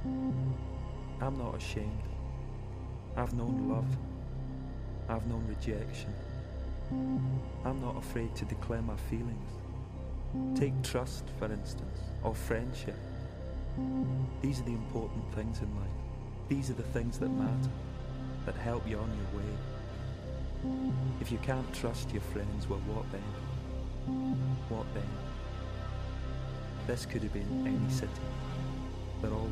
I'm not ashamed. I've known love. I've known rejection. I'm not afraid to declare my feelings. Take trust, for instance, or friendship. These are the important things in life. These are the things that matter, that help you on your way. If you can't trust your friends, well, what then? What then? This could have been any city. They're all